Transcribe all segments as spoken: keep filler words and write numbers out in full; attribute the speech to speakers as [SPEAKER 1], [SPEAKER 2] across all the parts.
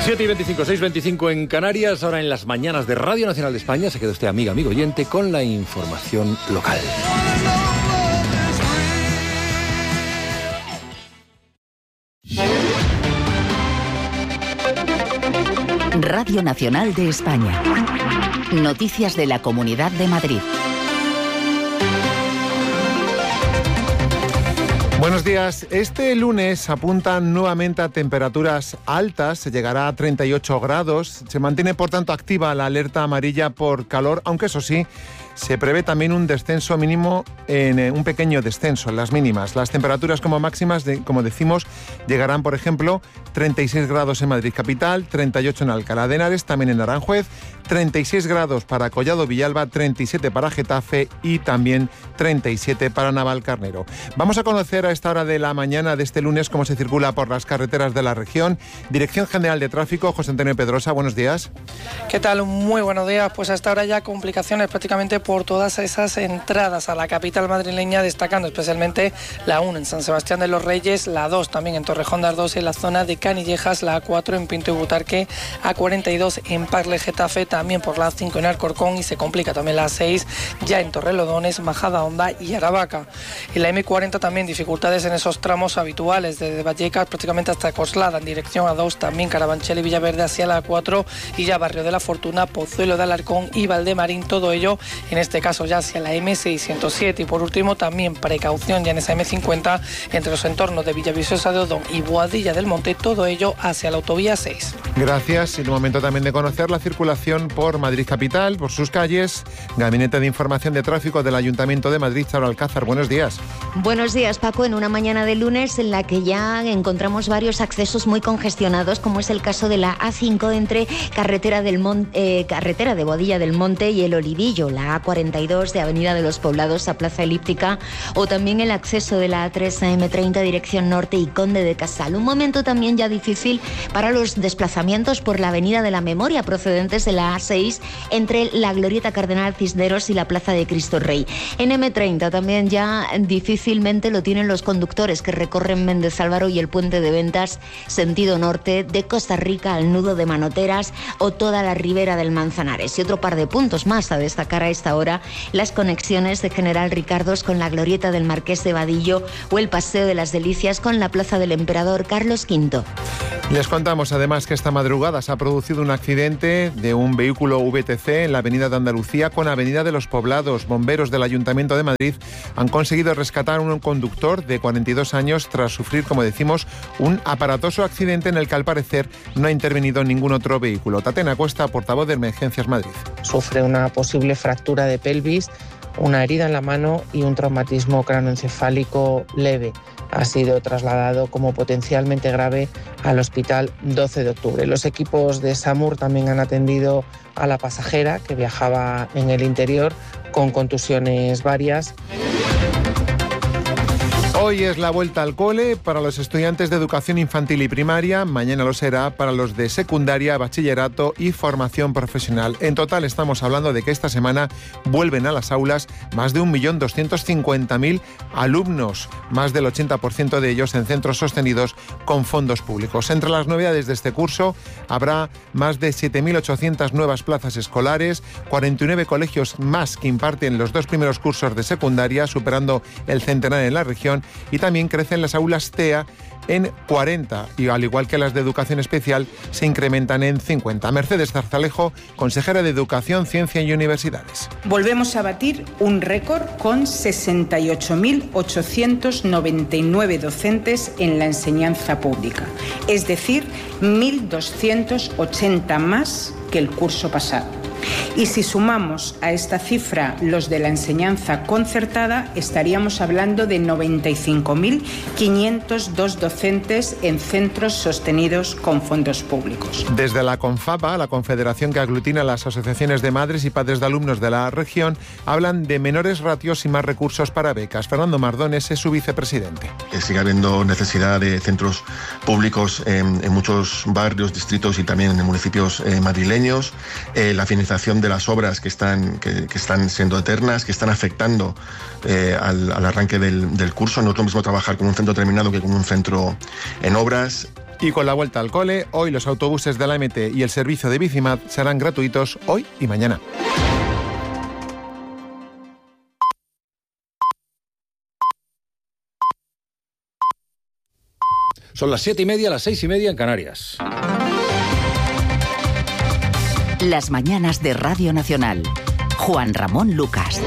[SPEAKER 1] siete y veinticinco, seis y veinticinco en Canarias, ahora en las mañanas de Radio Nacional de España. Se queda usted, amiga, amigo oyente, con la información local.
[SPEAKER 2] Radio Nacional de España. Noticias de la Comunidad de Madrid.
[SPEAKER 3] Buenos días. Este lunes apuntan nuevamente a temperaturas altas, se llegará a treinta y ocho grados. Se mantiene, por tanto, activa la alerta amarilla por calor, aunque eso sí, se prevé también un descenso mínimo, en eh, un pequeño descenso en las mínimas. Las temperaturas como máximas, de, como decimos, llegarán, por ejemplo, treinta y seis grados en Madrid capital, treinta y ocho en Alcalá de Henares, también en Aranjuez, treinta y seis grados para Collado Villalba, treinta y siete para Getafe y también treinta y siete para Navalcarnero. Vamos a conocer a esta hora de la mañana de este lunes cómo se circula por las carreteras de la región. Dirección General de Tráfico, José Antonio Pedrosa, buenos días.
[SPEAKER 4] ¿Qué tal? Muy buenos días. Pues hasta ahora ya complicaciones prácticamente por todas esas entradas a la capital madrileña, destacando especialmente la uno en San Sebastián de los Reyes, la dos también en Torrejón de Ardoz en la zona de Canillejas, la cuatro en Pinto y Butarque, A cuarenta y dos en Parle Getafe, también por la cinco en Alcorcón y se complica también la seis ya en Torrelodones, Majadahonda y Aravaca. En la eme cuarenta también dificultades en esos tramos habituales desde Vallecas prácticamente hasta Coslada en dirección a dos, también Carabanchel y Villaverde hacia la cuatro y ya Barrio de la Fortuna, Pozuelo de Alarcón y Valdemarín, todo ello en este caso ya hacia la eme seiscientos siete. Y por último también precaución ya en esa eme cincuenta entre los entornos de Villaviciosa de Odón y Boadilla del Monte, todo ello hacia la autovía seis.
[SPEAKER 3] Gracias. Y el momento también de conocer la circulación por Madrid capital, por sus calles. Gabinete de Información de Tráfico del Ayuntamiento de Madrid, Charo Alcázar, buenos días.
[SPEAKER 5] Buenos días, Paco. En una mañana de lunes en la que ya encontramos varios accesos muy congestionados, como es el caso de la A cinco entre carretera, del Mon- eh, carretera de Boadilla del Monte y el Olivillo, la A cuarenta y dos de Avenida de los Poblados a Plaza Elíptica, o también el acceso de la A tres a eme treinta dirección norte y Conde de Casal. Un momento también ya difícil para los desplazamientos por la Avenida de la Memoria procedentes de la A seis entre la Glorieta Cardenal Cisneros y la Plaza de Cristo Rey. En eme treinta también ya difícilmente lo tienen los conductores que recorren Méndez Álvaro y el Puente de Ventas sentido norte, de Costa Rica al nudo de Manoteras o toda la ribera del Manzanares. Y otro par de puntos más a destacar a esta hora: las conexiones de General Ricardos con la Glorieta del Marqués de Vadillo o el Paseo de las Delicias con la Plaza del Emperador Carlos quinto.
[SPEAKER 3] Les contamos además que esta madrugada se ha producido un accidente de un vehículo ve te ce en la Avenida de Andalucía con Avenida de los Poblados. Bomberos del Ayuntamiento de Madrid han conseguido rescatar a un conductor de cuarenta y dos años tras sufrir, como decimos, un aparatoso accidente en el que al parecer no ha intervenido ningún otro vehículo. Tatiana Cuesta, portavoz de Emergencias Madrid.
[SPEAKER 6] Sufre una posible fractura de pelvis, una herida en la mano y un traumatismo cráneoencefálico leve. Ha sido trasladado como potencialmente grave al Hospital doce de octubre. Los equipos de SAMUR también han atendido a la pasajera que viajaba en el interior con contusiones varias.
[SPEAKER 3] Hoy es la vuelta al cole para los estudiantes de educación infantil y primaria. Mañana lo será para los de secundaria, bachillerato y formación profesional. En total estamos hablando de que esta semana vuelven a las aulas más de un millón doscientos cincuenta mil alumnos, más del ochenta por ciento de ellos en centros sostenidos con fondos públicos. Entre las novedades de este curso habrá más de siete mil ochocientas nuevas plazas escolares, cuarenta y nueve colegios más que imparten los dos primeros cursos de secundaria, superando el centenar en la región, y también crecen las aulas T E A en cuarenta, y al igual que las de educación especial se incrementan en cincuenta. Mercedes Zarzalejo, consejera de Educación, Ciencia y Universidades.
[SPEAKER 7] Volvemos a batir un récord con sesenta y ocho mil ochocientos noventa y nueve docentes en la enseñanza pública, es decir, mil doscientos ochenta más que el curso pasado. Y si sumamos a esta cifra los de la enseñanza concertada, estaríamos hablando de noventa y cinco mil quinientos dos docentes en centros sostenidos con fondos públicos.
[SPEAKER 3] Desde la CONFAPA, la confederación que aglutina las asociaciones de madres y padres de alumnos de la región, hablan de menores ratios y más recursos para becas. Fernando Mardones es su vicepresidente.
[SPEAKER 8] Que sigue habiendo necesidad de centros públicos en, en muchos barrios, distritos y también en municipios eh, madrileños. Eh, la financiación de las obras que están, que, que están siendo eternas, que están afectando eh, al, al arranque del, del curso. No es lo mismo trabajar con un centro terminado que con un centro en obras.
[SPEAKER 3] Y con la vuelta al cole, hoy los autobuses de la M T y el servicio de Bicimad serán gratuitos hoy y mañana.
[SPEAKER 1] Son las siete y media, las seis y media en Canarias.
[SPEAKER 2] Las mañanas de Radio Nacional. Juan Ramón Lucas.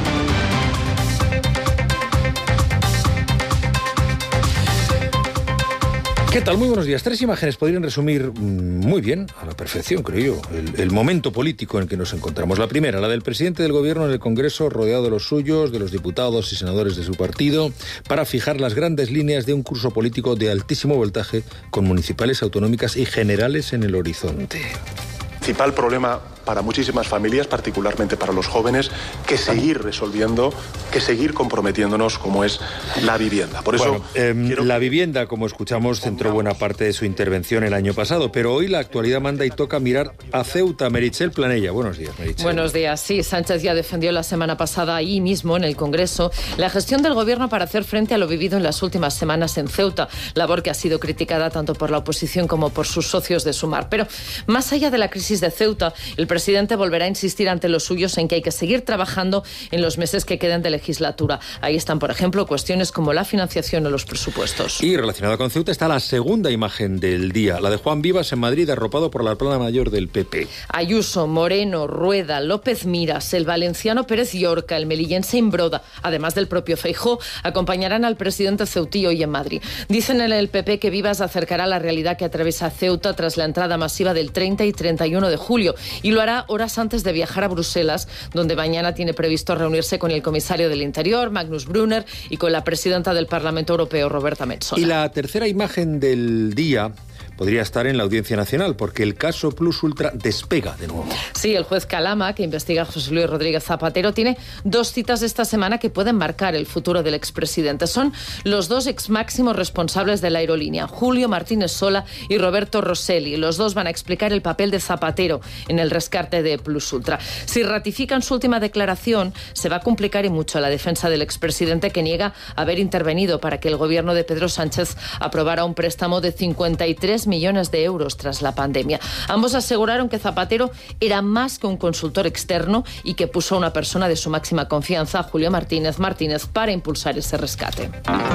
[SPEAKER 1] ¿Qué tal? Muy buenos días. Tres imágenes podrían resumir muy bien, a la perfección, creo yo, el, el momento político en el que nos encontramos. La primera, la del presidente del Gobierno en el Congreso, rodeado de los suyos, de los diputados y senadores de su partido, para fijar las grandes líneas de un curso político de altísimo voltaje, con municipales, autonómicas y generales en el horizonte.
[SPEAKER 9] Principal problema para muchísimas familias, particularmente para los jóvenes, que seguir resolviendo, que seguir comprometiéndonos como es la vivienda. Por eso
[SPEAKER 1] bueno, eh,
[SPEAKER 9] quiero...
[SPEAKER 1] la vivienda, como escuchamos, centró buena parte de su intervención el año pasado, pero hoy la actualidad manda y toca mirar a Ceuta. Meritxell Planella, buenos días, Meritxell.
[SPEAKER 10] Buenos días. Sí, Sánchez ya defendió la semana pasada ahí mismo en el Congreso la gestión del Gobierno para hacer frente a lo vivido en las últimas semanas en Ceuta, labor que ha sido criticada tanto por la oposición como por sus socios de Sumar. Pero más allá de la crisis de Ceuta, el presidente volverá a insistir ante los suyos en que hay que seguir trabajando en los meses que queden de legislatura. Ahí están, por ejemplo, cuestiones como la financiación o los presupuestos.
[SPEAKER 1] Y relacionada con Ceuta está la segunda imagen del día, la de Juan Vivas en Madrid, arropado por la plana mayor del P P.
[SPEAKER 10] Ayuso, Moreno, Rueda, López Miras, el valenciano Pérez Llorca, el melillense Imbroda, además del propio Feijóo, acompañarán al presidente ceutí hoy en Madrid. Dicen en el P P que Vivas acercará la realidad que atraviesa Ceuta tras la entrada masiva del treinta y treinta y uno de julio, y lo hará horas antes de viajar a Bruselas, donde mañana tiene previsto reunirse con el comisario del Interior, Magnus Brunner, y con la presidenta del Parlamento Europeo, Roberta Metsola.
[SPEAKER 1] Y la tercera imagen del día podría estar en la Audiencia Nacional, porque el caso Plus Ultra despega de nuevo.
[SPEAKER 10] Sí, el juez Calama, que investiga a José Luis Rodríguez Zapatero, tiene dos citas esta semana que pueden marcar el futuro del expresidente. Son los dos ex máximos responsables de la aerolínea, Julio Martínez Sola y Roberto Rosselli. Los dos van a explicar el papel de Zapatero en el rescate de Plus Ultra. Si ratifican su última declaración, se va a complicar y mucho la defensa del expresidente, que niega haber intervenido para que el gobierno de Pedro Sánchez aprobara un préstamo de cincuenta y tres millones de euros tras la pandemia. Ambos aseguraron que Zapatero era más que un consultor externo y que puso a una persona de su máxima confianza, Julio Martínez Martínez, para impulsar ese rescate.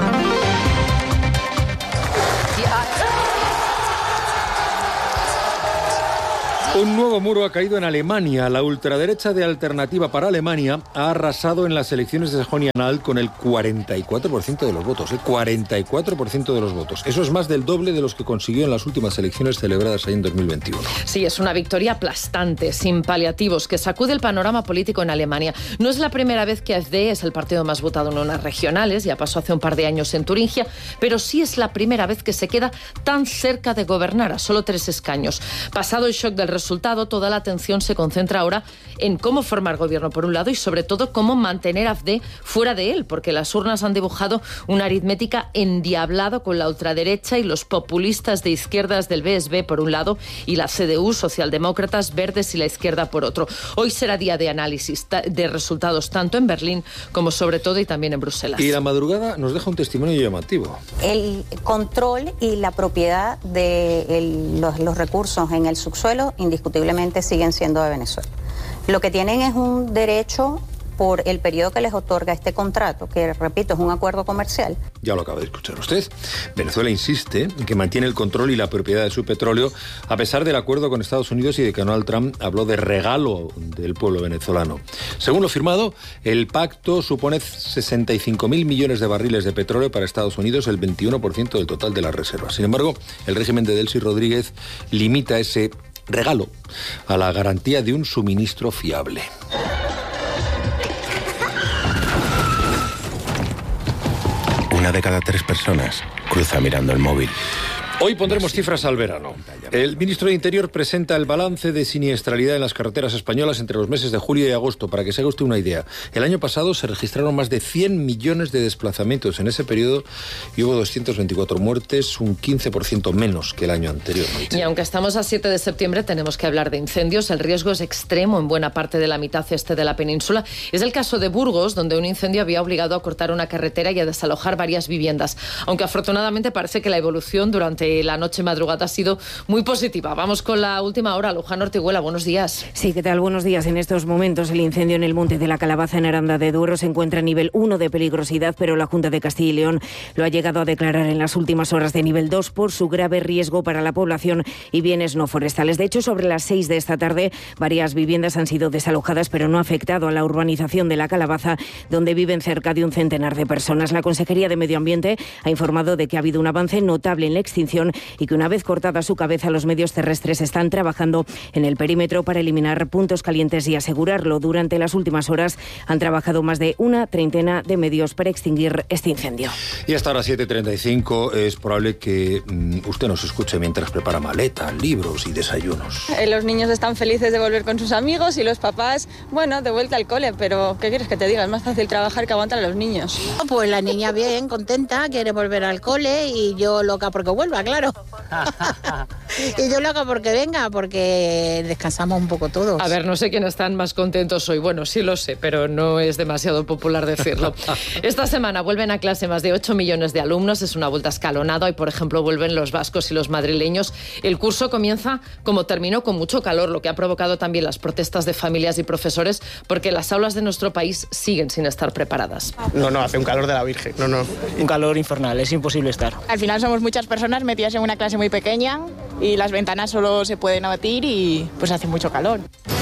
[SPEAKER 1] Un nuevo muro ha caído en Alemania. La ultraderecha de Alternativa para Alemania ha arrasado en las elecciones de Sajonia-Anhalt con el cuarenta y cuatro por ciento de los votos. ¿eh? cuarenta y cuatro por ciento de los votos. Eso es más del doble de los que consiguió en las últimas elecciones celebradas ahí en dos mil veintiuno.
[SPEAKER 10] Sí, es una victoria aplastante, sin paliativos, que sacude el panorama político en Alemania. No es la primera vez que A F D es el partido más votado en unas regionales, ya pasó hace un par de años en Turingia, pero sí es la primera vez que se queda tan cerca de gobernar, a solo tres escaños. Pasado el shock del resultado, resultado, toda la atención se concentra ahora en cómo formar gobierno por un lado y sobre todo cómo mantener a A F D fuera de él, porque las urnas han dibujado una aritmética endiablado con la ultraderecha y los populistas de izquierdas del B S B por un lado y la C D U, socialdemócratas, verdes y la izquierda por otro. Hoy será día de análisis de resultados tanto en Berlín como sobre todo y también en Bruselas.
[SPEAKER 1] Y la madrugada nos deja un testimonio llamativo.
[SPEAKER 11] El control y la propiedad de el, los, los recursos en el subsuelo indiscutiblemente siguen siendo de Venezuela. Lo que tienen es un derecho por el periodo que les otorga este contrato, que, repito, es un acuerdo comercial.
[SPEAKER 1] Ya lo acaba de escuchar usted. Venezuela insiste en que mantiene el control y la propiedad de su petróleo, a pesar del acuerdo con Estados Unidos y de que Donald Trump habló de regalo del pueblo venezolano. Según lo firmado, el pacto supone sesenta y cinco mil millones de barriles de petróleo para Estados Unidos, el veintiuno por ciento del total de las reservas. Sin embargo, el régimen de Delcy Rodríguez limita ese regalo a la garantía de un suministro fiable.
[SPEAKER 12] Una de cada tres personas cruza mirando el móvil.
[SPEAKER 1] Hoy pondremos cifras al verano. El ministro de Interior presenta el balance de siniestralidad en las carreteras españolas entre los meses de julio y agosto. Para que se haga usted una idea, el año pasado se registraron más de cien millones de desplazamientos en ese periodo y hubo doscientas veinticuatro muertes, un quince por ciento menos que el año anterior.
[SPEAKER 10] Y aunque estamos a siete de septiembre, tenemos que hablar de incendios. El riesgo es extremo en buena parte de la mitad este de la península. Es el caso de Burgos, donde un incendio había obligado a cortar una carretera y a desalojar varias viviendas. Aunque afortunadamente parece que la evolución durante que la noche madrugada ha sido muy positiva. Vamos con la última hora. Luján Ortiguela, buenos días.
[SPEAKER 13] Sí, ¿qué tal? Buenos días. En estos momentos el incendio en el Monte de la Calabaza en Aranda de Duero se encuentra a nivel uno de peligrosidad, pero la Junta de Castilla y León lo ha llegado a declarar en las últimas horas de nivel dos por su grave riesgo para la población y bienes no forestales. De hecho, sobre las seis de esta tarde, varias viviendas han sido desalojadas, pero no ha afectado a la urbanización de la Calabaza, donde viven cerca de un centenar de personas. La Consejería de Medio Ambiente ha informado de que ha habido un avance notable en la extinción y que una vez cortada su cabeza, los medios terrestres están trabajando en el perímetro para eliminar puntos calientes y asegurarlo. Durante las últimas horas han trabajado más de una treintena de medios para extinguir este incendio.
[SPEAKER 1] Y hasta ahora siete y treinta y cinco es probable que mmm, usted nos escuche mientras prepara maletas, libros y desayunos.
[SPEAKER 14] Eh, los niños están felices de volver con sus amigos y los papás, bueno, de vuelta al cole, pero ¿qué quieres que te diga? Es más fácil trabajar que aguantar a los niños.
[SPEAKER 15] Pues la niña bien, contenta, quiere volver al cole y yo loca porque vuelva, claro. Y yo loca porque venga, porque descansamos un poco todos.
[SPEAKER 10] A ver, no sé quién están más contentos hoy. Bueno, sí lo sé, pero no es demasiado popular decirlo. Esta semana vuelven a clase más de ocho millones de alumnos. Es una vuelta escalonada. Hoy, por ejemplo, vuelven los vascos y los madrileños. El curso comienza como terminó, con mucho calor, lo que ha provocado también las protestas de familias y profesores, porque las aulas de nuestro país siguen sin estar preparadas.
[SPEAKER 16] No, no, hace un calor de la Virgen. No, no, un calor infernal, es imposible estar.
[SPEAKER 17] Al final somos muchas personas metidas en una clase muy pequeña y las ventanas solo se pueden abatir y pues hace mucho calor.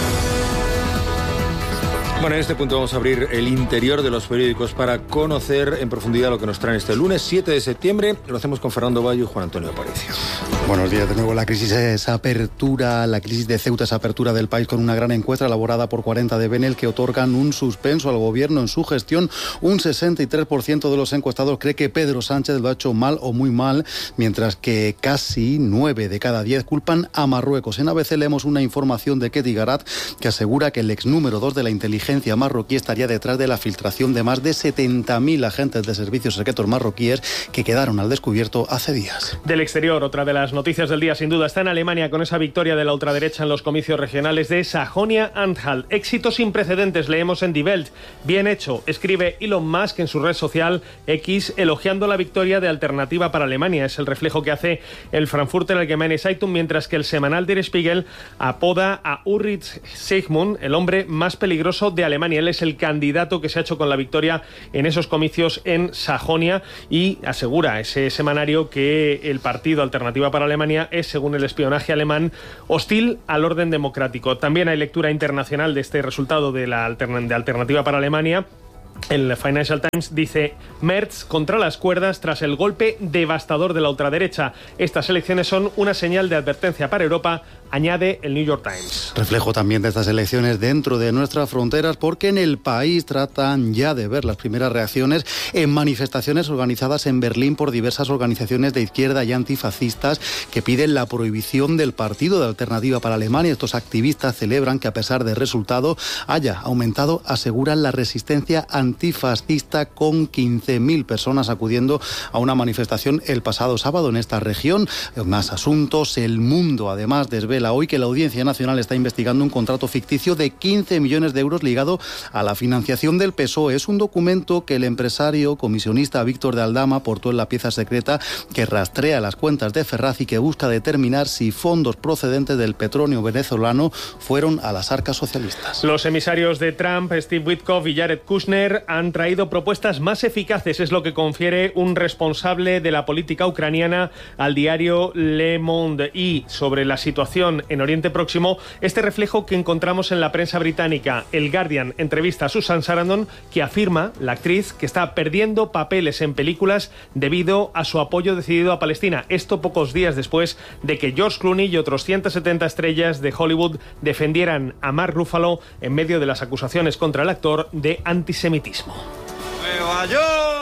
[SPEAKER 1] Bueno, en este punto vamos a abrir el interior de los periódicos para conocer en profundidad lo que nos traen este lunes siete de septiembre. Lo hacemos con Fernando Bayo y Juan Antonio Aparicio.
[SPEAKER 18] Buenos días de nuevo. La crisis es apertura, la crisis de Ceuta es apertura del país, con una gran encuesta elaborada por cuarenta de Benel que otorgan un suspenso al gobierno en su gestión. Un sesenta y tres por ciento de los encuestados cree que Pedro Sánchez lo ha hecho mal o muy mal, mientras que casi nueve de cada diez culpan a Marruecos. En A B C leemos una información de Ketty Garat que asegura que el ex número dos de la inteligencia marroquí estaría detrás de la filtración de más de setenta mil agentes de servicios secretos marroquíes que quedaron al descubierto hace días.
[SPEAKER 19] Del exterior, otra de las noticias del día sin duda está en Alemania, con esa victoria de la ultraderecha en los comicios regionales de Sajonia-Anhalt. Éxito sin precedentes, leemos en Die Welt. Bien hecho, escribe Elon Musk en su red social X, elogiando la victoria de Alternativa para Alemania. Es el reflejo que hace el Frankfurter Allgemeine Zeitung, mientras que el semanal Der Spiegel apoda a Ulrich Sigmund el hombre más peligroso de Alemania. Él es el candidato que se ha hecho con la victoria en esos comicios en Sajonia y asegura ese semanario que el partido Alternativa para Alemania es, según el espionaje alemán, hostil al orden democrático. También hay lectura internacional de este resultado de la altern- de Alternativa para Alemania. El Financial Times dice: Merz contra las cuerdas tras el golpe devastador de la ultraderecha. Estas elecciones son una señal de advertencia para Europa, añade el New York Times.
[SPEAKER 18] Reflejo también de estas elecciones dentro de nuestras fronteras, porque en el país tratan ya de ver las primeras reacciones en manifestaciones organizadas en Berlín por diversas organizaciones de izquierda y antifascistas que piden la prohibición del partido de Alternativa para Alemania. Estos activistas celebran que, a pesar del resultado, haya aumentado, aseguran, la resistencia antifascista, con quince mil personas acudiendo a una manifestación el pasado sábado en esta región. Más asuntos. El Mundo, además, desvela hoy que la Audiencia Nacional está investigando un contrato ficticio de quince millones de euros ligado a la financiación del P S O E. Es un documento que el empresario comisionista Víctor de Aldama aportó en la pieza secreta que rastrea las cuentas de Ferraz y que busca determinar si fondos procedentes del petróleo venezolano fueron a las arcas socialistas.
[SPEAKER 19] Los emisarios de Trump, Steve Witkoff y Jared Kushner, han traído propuestas más eficaces, es lo que confiere un responsable de la política ucraniana al diario Le Monde. Y sobre la situación en Oriente Próximo, este reflejo que encontramos en la prensa británica. El Guardian entrevista a Susan Sarandon, que afirma, la actriz, que está perdiendo papeles en películas debido a su apoyo decidido a Palestina. Esto pocos días después de que George Clooney y otros ciento setenta estrellas de Hollywood defendieran a Mark Ruffalo en medio de las acusaciones contra el actor de antisemitismo.
[SPEAKER 20] ¡Nueva York!